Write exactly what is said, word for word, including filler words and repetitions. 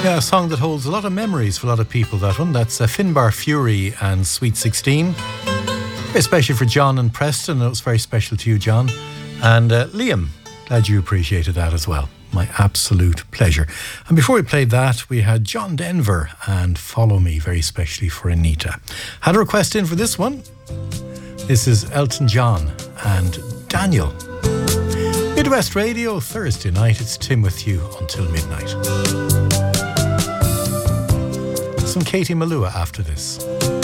Yeah, a song that holds a lot of memories for a lot of people, that one. That's uh, Finbar Fury and Sweet sixteen. Especially for John and Preston. It was very special to you, John. And uh, Liam, glad you appreciated that as well. My absolute pleasure. And before we played that, we had John Denver and Follow Me, very specially for Anita. Had a request in for this one. This is Elton John and Daniel. Midwest Radio, Thursday night. It's Tim with you until midnight. Some Katie Malua after this.